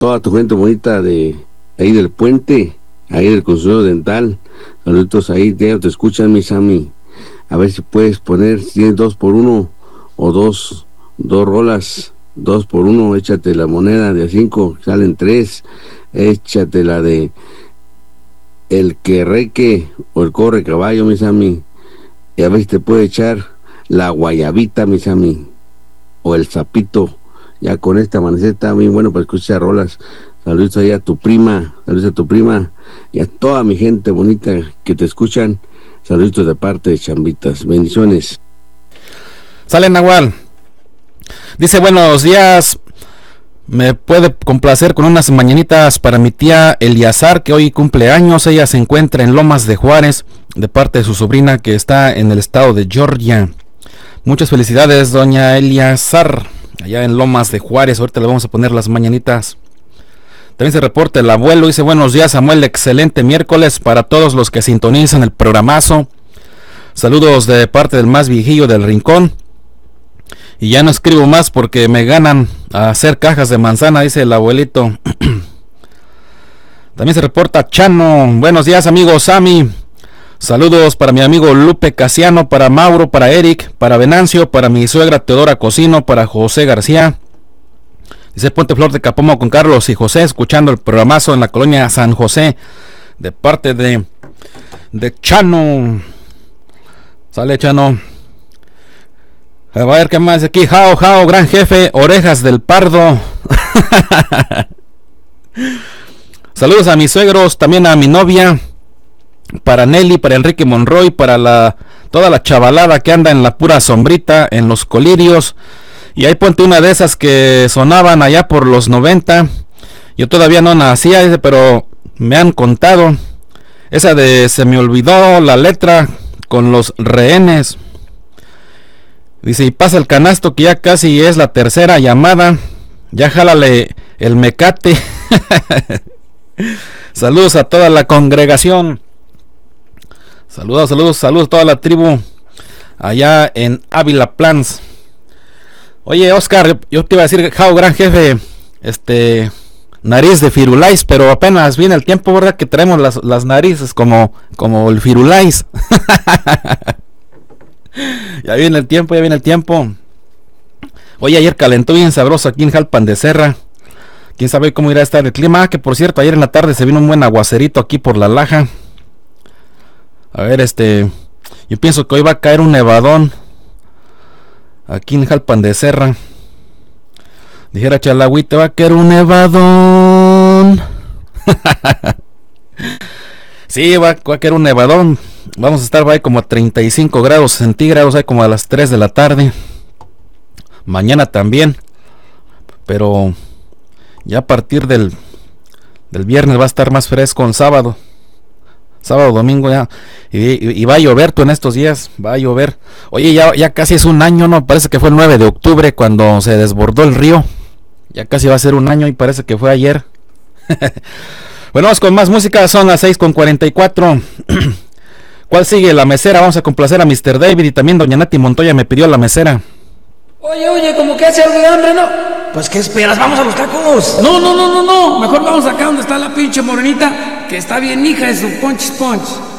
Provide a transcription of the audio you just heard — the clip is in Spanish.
toda tu gente bonita de ahí del puente, ahí del consultorio dental. Saluditos ahí, te escuchan, mi Sammy. A ver si puedes poner, si tienes 2x1 o dos rolas, 2x1, échate la moneda de a 5, salen 3, échate la de el que reque o el corre caballo, mi Sammy, y a ver si te puede echar la guayabita, mi Sammy, o el sapito. Ya con esta amanecer está muy bueno para escuchar rolas. Saludos ahí a tu prima, y a toda mi gente bonita que te escuchan. Saludos de parte de Chambitas, bendiciones. Sale Nahual, dice buenos días, me puede complacer con unas mañanitas para mi tía Eliazar, que hoy cumple años. Ella se encuentra en Lomas de Juárez, de parte de su sobrina que está en el estado de Georgia. Muchas felicidades, doña Eliazar, allá en Lomas de Juárez. Ahorita le vamos a poner las mañanitas. También se reporta el abuelo, dice buenos días Samuel, excelente miércoles para todos los que sintonizan el programazo. Saludos de parte del más viejillo del rincón. Y ya no escribo más porque me ganan a hacer cajas de manzana, dice el abuelito. También se reporta Chano, buenos días amigo Sammy. Saludos para mi amigo Lupe Casiano, para Mauro, para Eric, para Venancio, para mi suegra Teodora Cocino, para José García. Dice Puente Flor de Capomo con Carlos y José, escuchando el programazo en la colonia San José, de parte de Chano. Sale Chano. A ver qué más aquí. Jao, gran jefe, orejas del pardo. Saludos a mis suegros, también a mi novia, para Nelly, para Enrique Monroy, para toda la chavalada que anda en la pura sombrita, en los colirios. Y ahí ponte una de esas que sonaban allá por los 90. Yo todavía no nacía, dice, pero me han contado. Esa de se me olvidó la letra con los rehenes. Dice, y pasa el canasto que ya casi es la tercera llamada. Ya jálale el mecate. Saludos a toda la congregación. Saludos a toda la tribu allá en Ávila Plans. Oye, Oscar, yo te iba a decir, Jao, gran jefe, nariz de Firulais, pero apenas viene el tiempo, ¿verdad? Que traemos las narices como el Firulais. Ya viene el tiempo. Oye, ayer calentó bien sabroso aquí en Jalpan de Serra. Quién sabe cómo irá a estar el clima. Que por cierto, ayer en la tarde se vino un buen aguacerito aquí por la Laja. A ver, yo pienso que hoy va a caer un nevadón aquí en Jalpan de Serra. Dijera Chalagüita, va a caer un nevadón. Sí, va a caer un nevadón. Vamos a estar ahí como a 35 grados centígrados, ahí como a las 3 de la tarde. Mañana también. Pero ya a partir del viernes va a estar más fresco en sábado, domingo ya. Y va a llover tú en estos días, va a llover. Oye, ya casi es un año, ¿no? Parece que fue el 9 de octubre cuando se desbordó el río. Ya casi va a ser un año y parece que fue ayer. Bueno, vamos con más música, son las 6:44. ¿Cuál sigue? La mesera. Vamos a complacer a Mr. David y también doña Nati Montoya me pidió la mesera. Oye, como que hace algo de hambre, ¿no? Pues, ¿qué esperas? ¡Vamos a los tacos! No. Mejor vamos acá donde está la pinche morenita, que está bien hija de su punch.